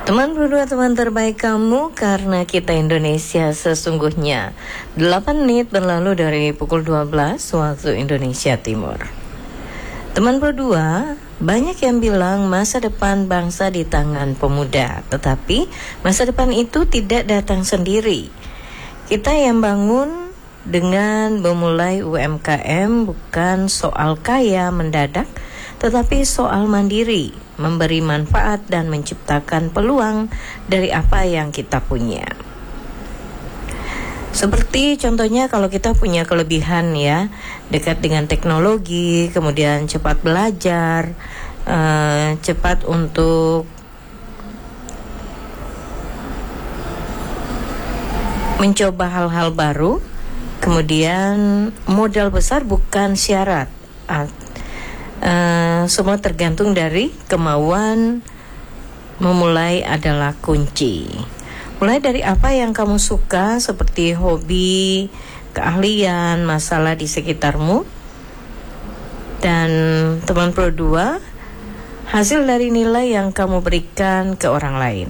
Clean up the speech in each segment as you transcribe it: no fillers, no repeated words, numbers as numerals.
Teman berdua, teman terbaik kamu, karena kita Indonesia sesungguhnya. 8 menit berlalu dari pukul 12 waktu Indonesia Timur. Teman berdua, banyak yang bilang masa depan bangsa di tangan pemuda. Tetapi masa depan itu tidak datang sendiri. Kita yang bangun dengan memulai UMKM bukan soal kaya mendadak, tetapi soal mandiri, memberi manfaat dan menciptakan peluang dari apa yang kita punya. Seperti contohnya kalau kita punya kelebihan ya, dekat dengan teknologi, kemudian cepat belajar, cepat untuk mencoba hal-hal baru, kemudian modal besar bukan syarat. Semua tergantung dari kemauan. Memulai adalah kunci. Mulai dari apa yang kamu suka, seperti hobi, keahlian, masalah di sekitarmu. Dan teman Pro 2, hasil dari nilai yang kamu berikan ke orang lain.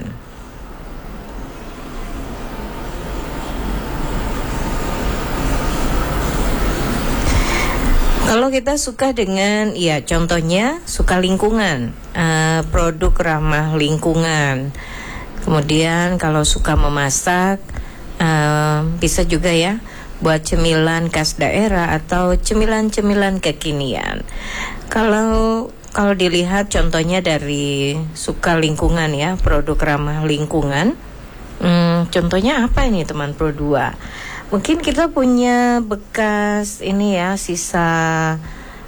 Kalau kita suka dengan, ya contohnya suka lingkungan, produk ramah lingkungan. Kemudian kalau suka memasak, bisa juga ya buat cemilan khas daerah atau cemilan-cemilan kekinian. Kalau dilihat contohnya dari suka lingkungan ya, produk ramah lingkungan, contohnya apa ini teman Pro 2? Mungkin kita punya bekas ini ya, sisa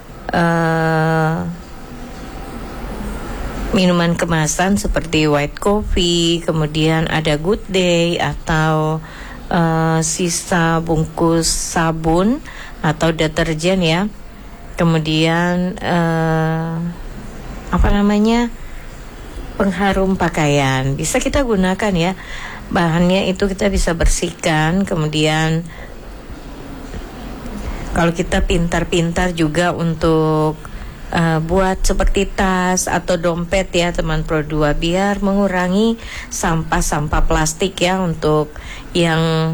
minuman kemasan seperti white coffee, kemudian ada Good Day, atau sisa bungkus sabun atau deterjen ya. Kemudian pengharum pakaian bisa kita gunakan ya. Bahannya itu kita bisa bersihkan. Kemudian kalau kita pintar-pintar juga untuk buat seperti tas atau dompet ya teman Pro 2, biar mengurangi sampah-sampah plastik ya, untuk yang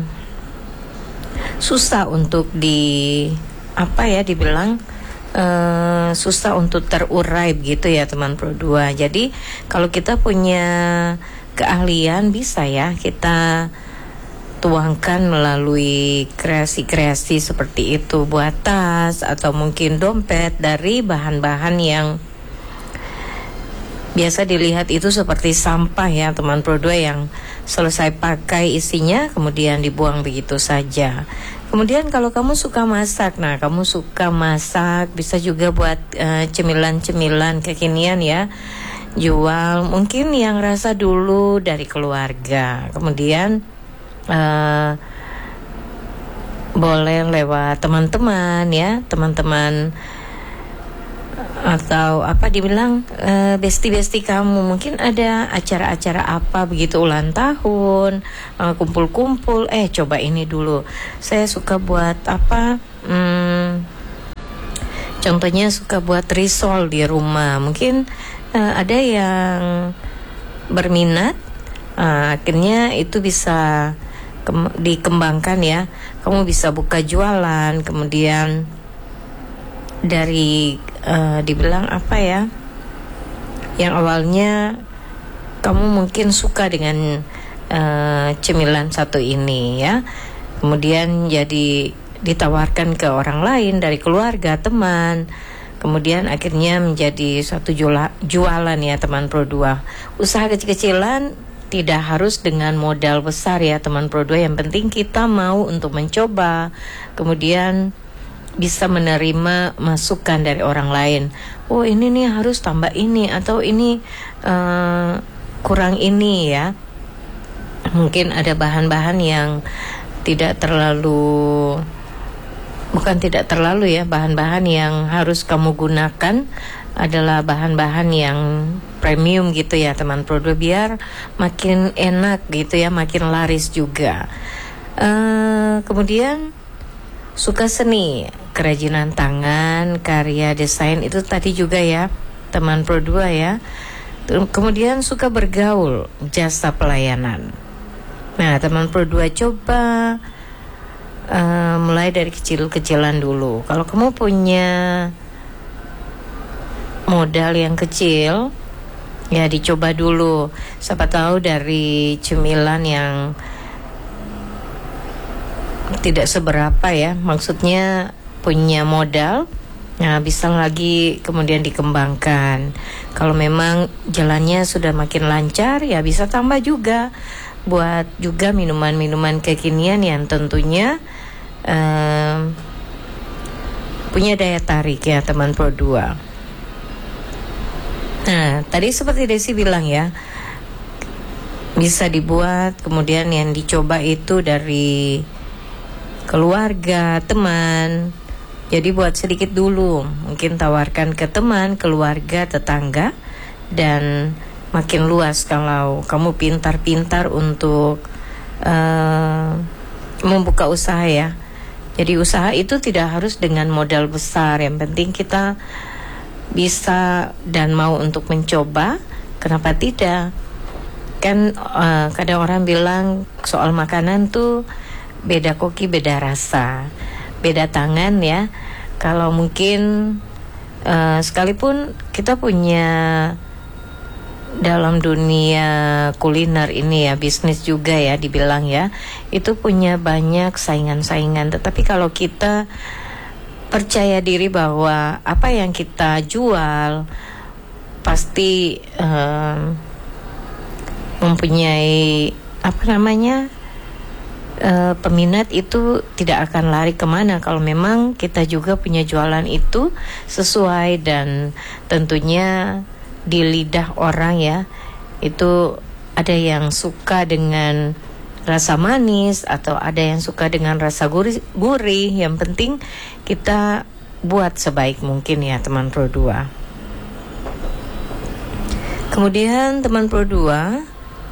susah untuk dibilang susah untuk terurai gitu ya teman Pro 2. Jadi kalau kita punya keahlian, bisa ya kita tuangkan melalui kreasi-kreasi seperti itu, buat tas atau mungkin dompet dari bahan-bahan yang biasa dilihat itu seperti sampah ya teman Pro 2, yang selesai pakai isinya kemudian dibuang begitu saja. Kemudian kalau kamu suka masak, bisa juga buat cemilan-cemilan kekinian ya, jual mungkin yang rasa dulu dari keluarga. Kemudian boleh lewat teman-teman ya, teman-teman atau besti-besti kamu. Mungkin ada acara-acara apa begitu, ulang tahun, kumpul-kumpul, coba ini dulu, saya suka buat contohnya suka buat risol di rumah. Mungkin ada yang berminat, akhirnya itu bisa dikembangkan ya. Kamu bisa buka jualan, kemudian dari dibilang yang awalnya kamu mungkin suka dengan cemilan satu ini ya, kemudian jadi ditawarkan ke orang lain dari keluarga, teman, kemudian akhirnya menjadi suatu jualan ya teman Pro 2. Usaha kecil-kecilan tidak harus dengan modal besar ya teman Pro 2, yang penting kita mau untuk mencoba, kemudian bisa menerima masukan dari orang lain. Oh ini nih harus tambah ini, atau ini kurang ini ya. Mungkin ada bahan-bahan yang bahan-bahan yang harus kamu gunakan adalah bahan-bahan yang premium gitu ya teman Pro 2, biar makin enak gitu ya, makin laris juga. Kemudian suka seni, kerajinan tangan, karya desain itu tadi juga ya teman Pro 2 ya. Kemudian suka bergaul, jasa pelayanan. Nah, teman Pro 2 coba mulai dari kecil-kecilan dulu. Kalau kamu punya modal yang kecil, ya dicoba dulu. Siapa tahu dari cemilan yang tidak seberapa ya, maksudnya punya modal, nah bisa lagi kemudian dikembangkan. Kalau memang jalannya sudah makin lancar, ya bisa tambah juga. Buat juga minuman-minuman kekinian yang tentunya punya daya tarik ya teman Pro 2. Nah, tadi seperti Desi bilang ya, bisa dibuat, kemudian yang dicoba itu dari keluarga, teman. Jadi buat sedikit dulu, mungkin tawarkan ke teman, keluarga, tetangga, dan makin luas kalau kamu pintar-pintar untuk membuka usaha ya. Jadi usaha itu tidak harus dengan modal besar, yang penting kita bisa dan mau untuk mencoba. Kenapa tidak? Kan kadang orang bilang soal makanan tuh beda koki beda rasa, beda tangan ya. Kalau mungkin sekalipun kita punya dalam dunia kuliner ini ya, bisnis juga ya dibilang ya, itu punya banyak saingan-saingan. Tetapi kalau kita percaya diri bahwa apa yang kita jual pasti mempunyai peminat, itu tidak akan lari kemana kalau memang kita juga punya jualan itu sesuai dan tentunya di lidah orang ya. Itu ada yang suka dengan rasa manis atau ada yang suka dengan rasa gurih. Yang penting kita buat sebaik mungkin ya teman Pro 2. Kemudian teman Pro 2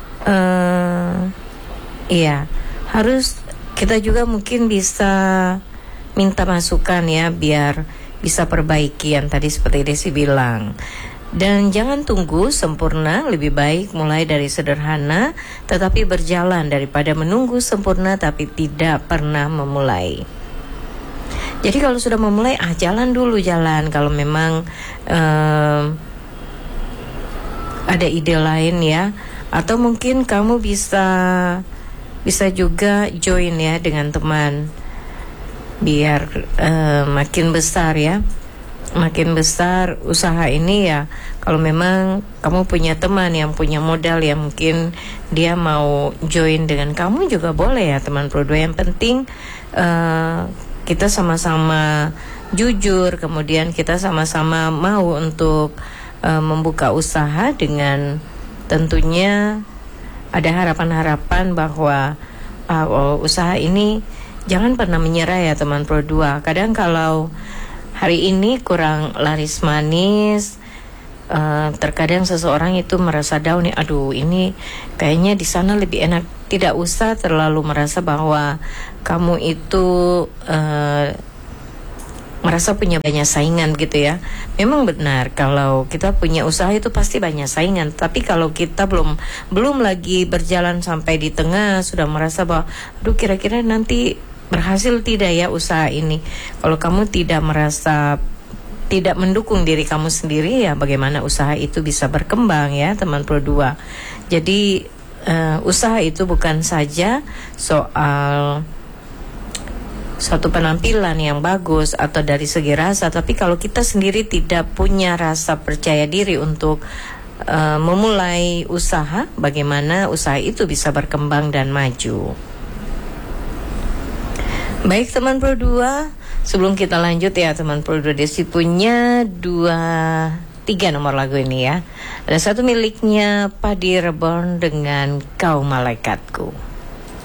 harus kita juga mungkin bisa minta masukan ya, biar bisa perbaiki yang tadi seperti Desi bilang. Dan jangan tunggu sempurna, lebih baik mulai dari sederhana tetapi berjalan daripada menunggu sempurna tapi tidak pernah memulai. Jadi kalau sudah memulai, jalan dulu. Kalau memang ada ide lain ya, atau mungkin kamu bisa juga join ya dengan teman, biar makin besar ya. Makin besar usaha ini ya. Kalau memang kamu punya teman yang punya modal, yang mungkin dia mau join dengan kamu juga boleh ya teman Pro 2. Yang penting kita sama-sama jujur, kemudian kita sama-sama mau untuk membuka usaha dengan tentunya ada harapan-harapan bahwa usaha ini jangan pernah menyerah ya teman Pro 2. Kadang kalau hari ini kurang laris manis, terkadang seseorang itu merasa down nih, aduh ini kayaknya di sana lebih enak. Tidak usah terlalu merasa bahwa kamu itu merasa punya banyak saingan gitu ya. Memang benar kalau kita punya usaha itu pasti banyak saingan. Tapi kalau kita belum lagi berjalan sampai di tengah, sudah merasa bahwa aduh kira-kira nanti berhasil tidak ya usaha ini. Kalau kamu tidak merasa, tidak mendukung diri kamu sendiri, ya bagaimana usaha itu bisa berkembang ya teman Pro 2. Jadi usaha itu bukan saja soal suatu penampilan yang bagus atau dari segi rasa, tapi kalau kita sendiri tidak punya rasa percaya diri untuk memulai usaha, bagaimana usaha itu bisa berkembang dan maju. Baik teman Pro 2, sebelum kita lanjut ya teman Pro 2, Desi punya 3 nomor lagu ini ya. Ada satu miliknya Padi Reborn dengan Kau Malaikatku.